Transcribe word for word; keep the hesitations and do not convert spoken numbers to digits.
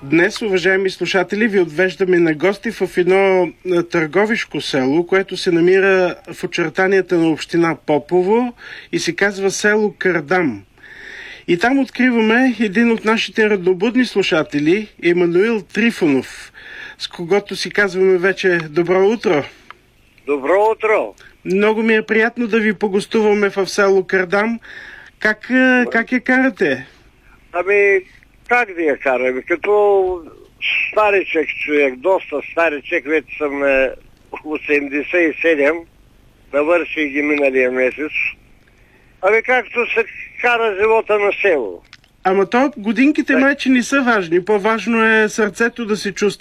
Днес, уважаеми слушатели, ви отвеждаме на гости в едно търговишко село, което се намира в очертанията на община Попово и се казва село Кардам. И там откриваме един от нашите раднобудни слушатели, Емануил Трифонов, с когото си казваме вече добро утро. Добро утро! Много ми е приятно да ви погостуваме в село Кардам. Как, как я карате? Ами, как да я караме? Като старичък човек, доста старичък, вече съм на осемдесет и седем, навърших ги миналия месец. Ами както се кара живота на село. Ама то годинките майче не са важни. По-важно е сърцето да се чувства